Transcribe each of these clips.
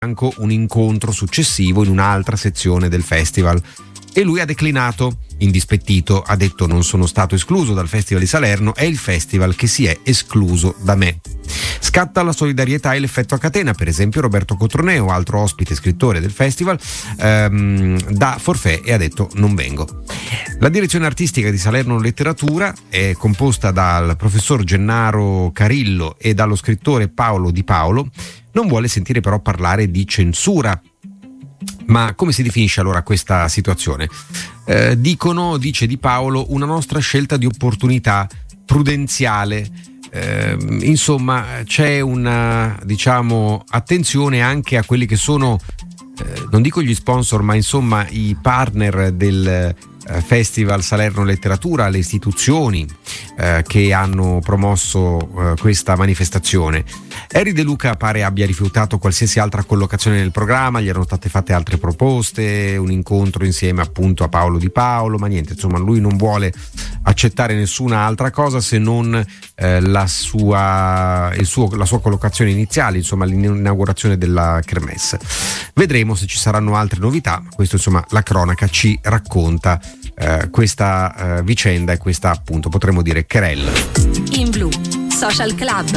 un incontro successivo in un'altra sezione del festival. E lui ha declinato, indispettito, ha detto: non sono stato escluso dal Festival di Salerno, è il festival che si è escluso da me. Scatta la solidarietà e l'effetto a catena. Per esempio Roberto Cotroneo, altro ospite scrittore del festival, dà forfait e ha detto: non vengo. La direzione artistica di Salerno Letteratura è composta dal professor Gennaro Carillo e dallo scrittore Paolo Di Paolo. Non vuole sentire però parlare di censura. Ma come si definisce allora questa situazione? Dice Di Paolo, una nostra scelta di opportunità prudenziale. Insomma, c'è una, attenzione anche a quelli che sono, non dico gli sponsor, ma insomma i partner del Festival Salerno Letteratura, le istituzioni che hanno promosso questa manifestazione. Eri De Luca pare abbia rifiutato qualsiasi altra collocazione nel programma, gli erano state fatte altre proposte, un incontro insieme appunto a Paolo Di Paolo, ma niente, insomma lui non vuole accettare nessuna altra cosa se non la sua collocazione iniziale, insomma l'inaugurazione della Kermesse. Vedremo se ci saranno altre novità, questo insomma la cronaca ci racconta questa vicenda e questa appunto potremmo dire querella. In Blu Social Club.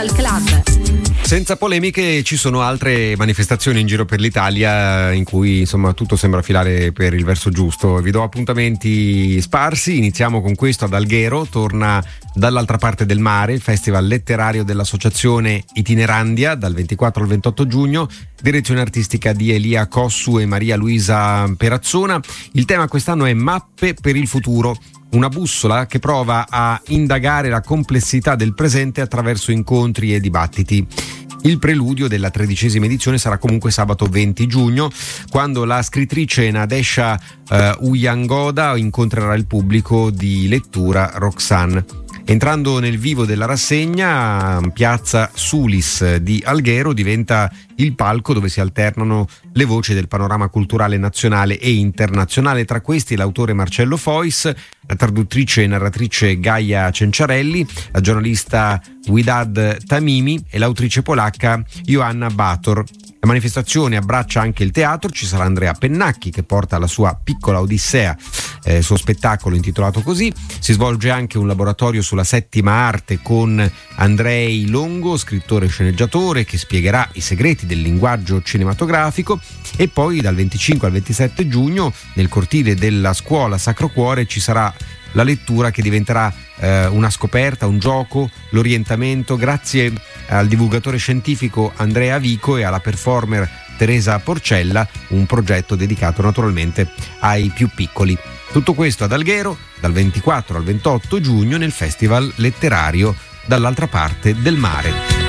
Senza polemiche, ci sono altre manifestazioni in giro per l'Italia in cui insomma tutto sembra filare per il verso giusto. Vi do appuntamenti sparsi. Iniziamo con questo ad Alghero. Torna Dall'altra parte del mare, il festival letterario dell'associazione Itinerandia dal 24 al 28 giugno, direzione artistica di Elia Cossu e Maria Luisa Perazzona. Il tema quest'anno è Mappe per il futuro, una bussola che prova a indagare la complessità del presente attraverso incontri e dibattiti. Il preludio della 13ª edizione sarà comunque sabato 20 giugno, quando la scrittrice Nadesha Uyangoda incontrerà il pubblico di lettura Roxanne. Entrando nel vivo della rassegna, Piazza Sulis di Alghero diventa il palco dove si alternano le voci del panorama culturale nazionale e internazionale. Tra questi l'autore Marcello Fois, la traduttrice e narratrice Gaia Cenciarelli, la giornalista Widad Tamimi e l'autrice polacca Joanna Bator. La manifestazione abbraccia anche il teatro, ci sarà Andrea Pennacchi che porta la sua piccola Odissea, il suo spettacolo intitolato così. Si svolge anche un laboratorio sulla settima arte con Andrei Longo, scrittore e sceneggiatore, che spiegherà i segreti del linguaggio cinematografico. E poi dal 25 al 27 giugno nel cortile della scuola Sacro Cuore ci sarà la lettura che diventerà una scoperta, un gioco, l'orientamento, grazie al divulgatore scientifico Andrea Vico e alla performer Teresa Porcella, un progetto dedicato naturalmente ai più piccoli. Tutto questo ad Alghero dal 24 al 28 giugno nel Festival letterario Dall'altra parte del mare.